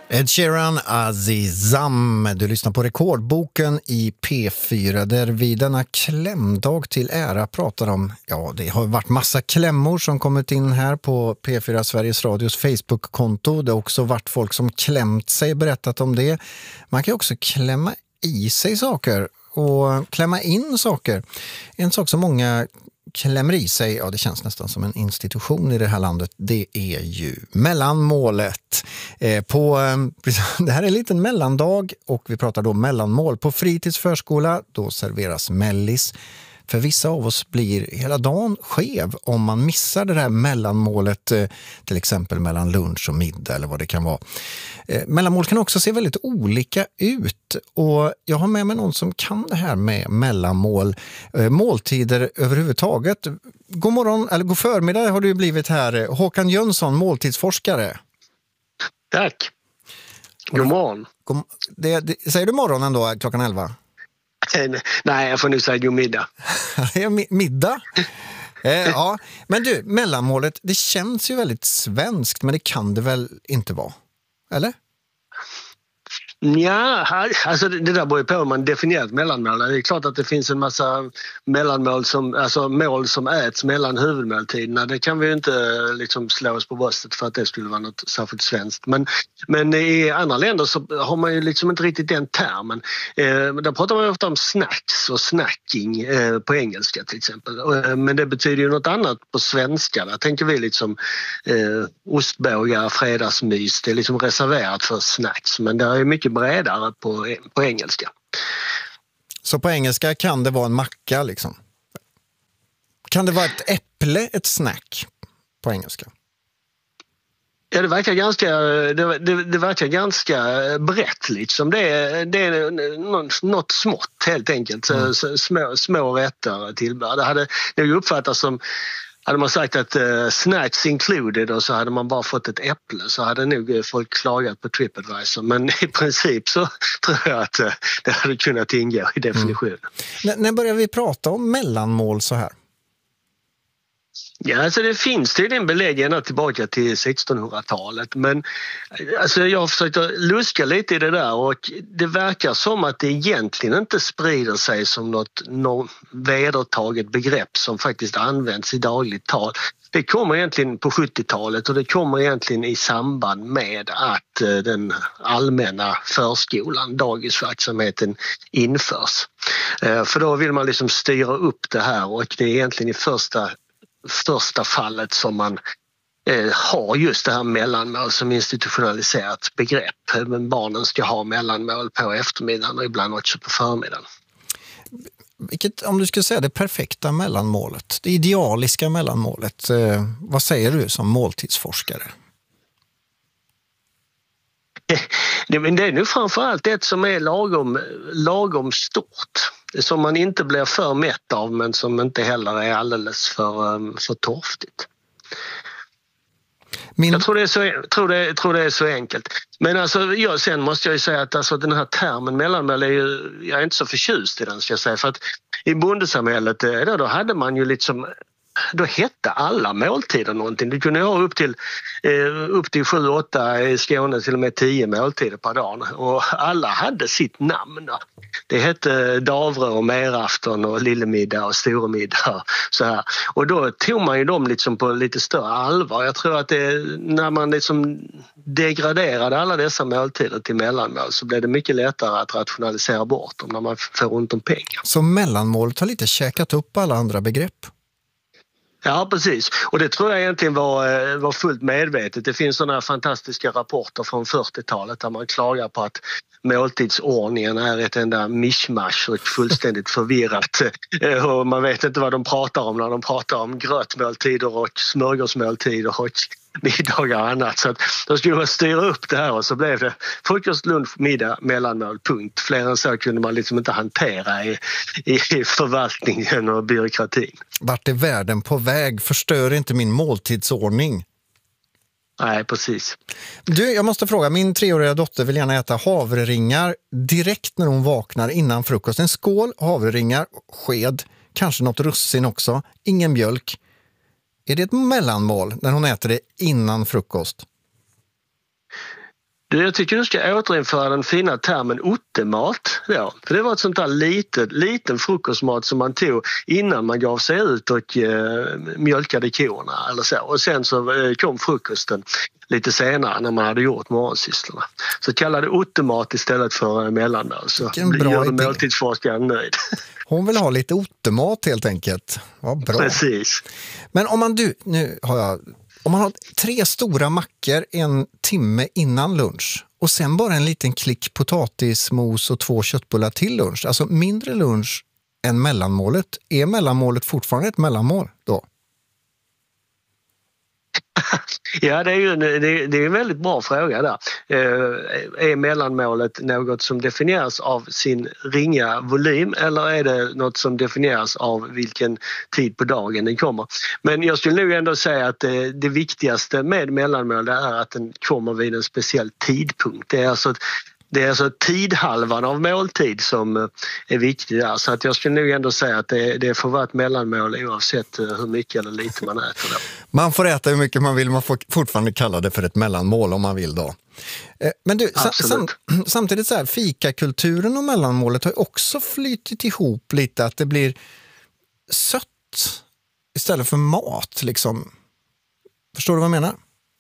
Ed Sheeran, Azizam. Du lyssnar på Rekordboken i P4 där vi denna klämdag till ära pratar om, ja, det har varit massa klämmor som kommit in här på P4 Sveriges Radios Facebook-konto. Det har också varit folk som klämt sig, berättat om det. Man kan också klämma i sig saker och klämma in saker. En sak som många klämmer i sig, ja, det känns nästan som en institution i det här landet, det är ju mellanmålet. Det här är en liten mellandag och vi pratar då mellanmål. På fritidsförskola, då serveras mellis. För vissa av oss blir hela dagen skev om man missar det här mellanmålet, till exempel mellan lunch och middag eller vad det kan vara. Mellanmål kan också se väldigt olika ut och jag har med mig någon som kan det här med mellanmål, måltider överhuvudtaget. God morgon, eller god förmiddag har du blivit här. Håkan Jönsson, måltidsforskare. Tack. God morgon. Säger du morgonen då, klockan 11? Nej, jag får nu säga god middag. Middag? Ja, men du, mellanmålet, det känns ju väldigt svenskt, men det kan det väl inte vara? Eller? Ja, alltså det där beror på hur man definierar ett mellanmål. Det är klart att det finns en massa mellanmål mål som äts mellan huvudmåltiderna. Det kan vi ju inte liksom slå oss på bröstet för att det skulle vara något särskilt svenskt. Men i andra länder så har man ju liksom inte riktigt den termen. Där pratar man ju ofta om snacks och snacking på engelska till exempel. Men det betyder ju något annat på svenska. Där tänker vi liksom ostbågar, fredagsmys. Det är liksom reserverat för snacks. Men det är ju mycket bredare på engelska. Så på engelska kan det vara en macka liksom? Kan det vara ett äpple, ett snack på engelska? Ja, det verkar ganska brett liksom. Det är något smått helt enkelt. Små rätter tillbehör. Det hade nog uppfattats som, hade man sagt att snacks included och så hade man bara fått ett äpple så hade nog folk klagat på TripAdvisor. Men i princip så tror jag att det hade kunnat ingå i definitionen. När börjar vi prata om mellanmål så här? Ja, alltså det finns tydligen belägg ända tillbaka till 1600-talet men alltså jag har försökt att luska lite i det där och det verkar som att det egentligen inte sprider sig som något vedertaget begrepp som faktiskt används i dagligt tal. Det kommer egentligen på 70-talet och det kommer egentligen i samband med att den allmänna förskolan, dagisverksamheten införs. För då vill man liksom styra upp det här och det är egentligen i första fallet som man har just det här mellanmål som institutionaliserat begrepp. Men barnen ska ha mellanmål på eftermiddagen och ibland också på förmiddagen. Vilket, om du skulle säga det perfekta mellanmålet, det idealiska mellanmålet, vad säger du som måltidsforskare? Det är nu framförallt ett som är lagom stort. Som man inte blir för mätt av men som inte heller är alldeles för torftigt. Jag tror det är så enkelt. Men alltså, sen måste jag ju säga att alltså, den här termen mellanmål jag är inte så förtjust i den ska jag säga. För att i bondesamhället då hade man ju liksom, då hette alla måltider någonting. Du kunde ha upp till 7-8 i Skåne till och med 10 måltider per dag. Och alla hade sitt namn. Det hette davre och merafton och lillemiddag och storemiddag. Så här. Och då tog man ju dem liksom på lite större allvar. Jag tror att när man liksom degraderade alla dessa måltider till mellanmål så blev det mycket lättare att rationalisera bort dem när man får runt om pengar. Så mellanmålet har lite käkat upp alla andra begrepp? Ja, precis. Och det tror jag egentligen var fullt medvetet. Det finns sådana fantastiska rapporter från 40-talet där man klagar på att måltidsordningen är ett enda mishmash och fullständigt förvirrat. Och man vet inte vad de pratar om när de pratar om grötmåltider och smörgåsmåltider och middagar och annat. Så att de skulle styra upp det här och så blev det frukost, lunch, middag, mellanmål, punkt. Fler än så kunde man liksom inte hantera i förvaltningen och byråkratin. Vart är världen på väg? Förstör inte min måltidsordning? Nej, precis. Du, jag måste fråga, min 3-åriga dotter vill gärna äta havreringar direkt när hon vaknar innan frukost. En skål havreringar, sked, kanske något russin också, ingen mjölk. Är det ett mellanmål när hon äter det innan frukost? Jag tycker du ska återinföra den fina termen ottemat. Ja, för det var ett sånt där liten frukostmat som man tog innan man gav sig ut och mjölkade korna eller så. Och sen så kom frukosten lite senare när man hade gjort morgonsysslorna. Så kallade ottemat istället för mellanmål. Så gör måltidsforskaren nöjd. Hon vill ha lite ottemat helt enkelt. Vad bra. Precis. Men om man har 3 stora mackor 1 timme innan lunch och sen bara en liten klick potatismos och 2 köttbullar till lunch. Alltså mindre lunch än mellanmålet. Är mellanmålet fortfarande ett mellanmål då? Ja, det är en väldigt bra fråga där. Är mellanmålet något som definieras av sin ringa volym eller är det något som definieras av vilken tid på dagen den kommer? Men jag skulle nog ändå säga att det viktigaste med mellanmål är att den kommer vid en speciell tidpunkt. Det är alltså tidhalvan av måltid som är viktig där. Så att jag skulle nog ändå säga att det får vara ett mellanmål oavsett hur mycket eller lite man äter. Då. Man får äta hur mycket man vill, man får fortfarande kalla det för ett mellanmål om man vill då. Men du, samtidigt så här, fikakulturen och mellanmålet har ju också flyttit ihop lite, att det blir sött istället för mat liksom. Förstår du vad jag menar?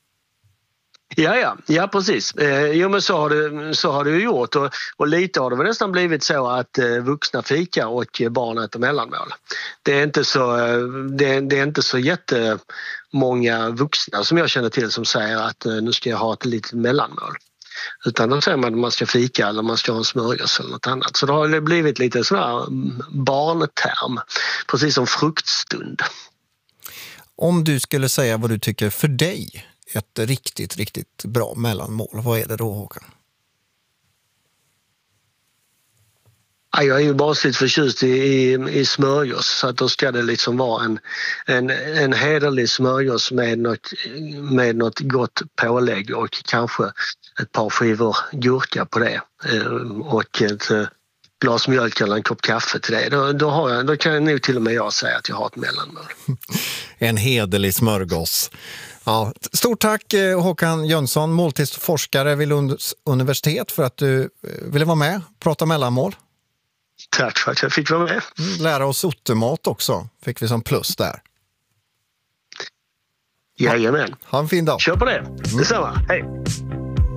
Ja, precis. Jo, men så har det ju gjort och lite har det väl nästan blivit så att vuxna fikar och barn äter mellanmål. Det är inte så jättemånga vuxna som jag känner till som säger att nu ska jag ha ett litet mellanmål. Utan då säger man att man ska fika eller man ska ha en smörgås eller något annat. Så det har blivit lite sån här barnterm, precis som fruktstund. Om du skulle säga vad du tycker för dig ett riktigt bra mellanmål, vad är det då, Håkan? Jag är ju basligt förtjust i smörgås, så att då ska det liksom vara en hederlig smörgås med något gott pålägg och kanske ett par skivor gurka på det och ett glas mjölk eller en kopp kaffe till det. Då kan jag nog till och med jag säga att jag har ett mellanmål. En hederlig smörgås. Ja, stort tack Håkan Jönsson, måltidsforskare vid Lunds universitet, för att du ville vara med och prata mellanmål. Tack för att jag fick vara med. Lära oss ottemat också, fick vi som plus där. Jajamän. Ha en fin dag. Kör på det. Detsamma. Hej.